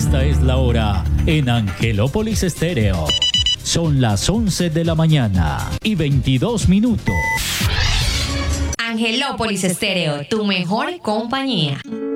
Esta es la hora en Angelópolis Estéreo. Son las 11 de la mañana y 22 minutos. Angelópolis Estéreo, tu mejor compañía.